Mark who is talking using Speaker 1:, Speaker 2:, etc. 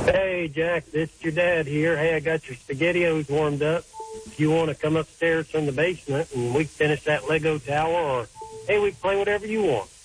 Speaker 1: Hey, Jack, this is your dad here. Hey, I got your SpaghettiOs warmed up. If you want to come upstairs from the basement and we can finish that Lego tower, or, hey, we can play whatever you want.